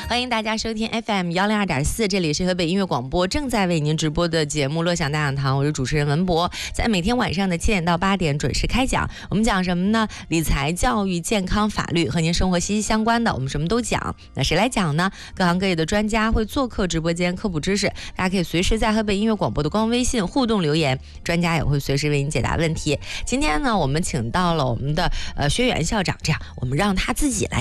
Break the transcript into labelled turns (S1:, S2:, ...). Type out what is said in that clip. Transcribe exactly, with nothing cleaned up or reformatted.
S1: 欢迎大家收听 F M 幺零二点四，这里是河北音乐广播正在为您直播的节目《乐享大讲堂》，我是主持人文博，在每天晚上的七点到八点准时开讲。我们讲什么呢？理财、教育、健康、法律，和您生活息息相关的，我们什么都讲。那谁来讲呢？各行各业的专家会做客直播间科普知识，大家可以随时在河北音乐广播的官方微信互动留言，专家也会随时为您解答问题。今天呢，我们请到了我们的呃薛源校长，这样我们让他自己来